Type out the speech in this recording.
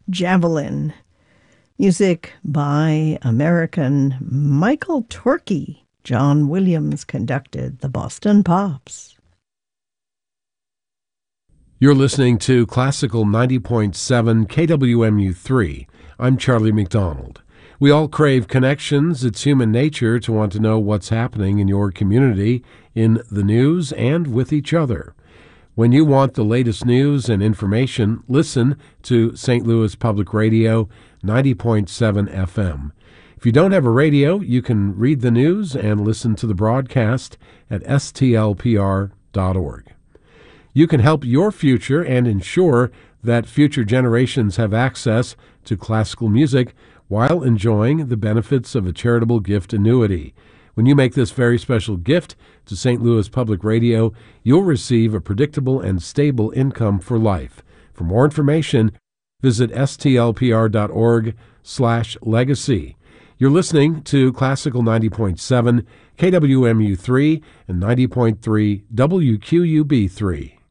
Javelin. Music by American Michael Torkey. John Williams conducted the Boston Pops. You're listening to Classical 90.7 KWMU3. I'm Charlie McDonald. We all crave connections. It's human nature to want to know what's happening in your community, in the news, and with each other. When you want the latest news and information, listen to St. Louis Public Radio 90.7 FM. If you don't have a radio, you can read the news and listen to the broadcast at stlpr.org. You can help your future and ensure that future generations have access to classical music while enjoying the benefits of a charitable gift annuity. When you make this very special gift to St. Louis Public Radio, you'll receive a predictable and stable income for life. For more information, visit stlpr.org/legacy. You're listening to Classical 90.7 KWMU3 and 90.3 WQUB3.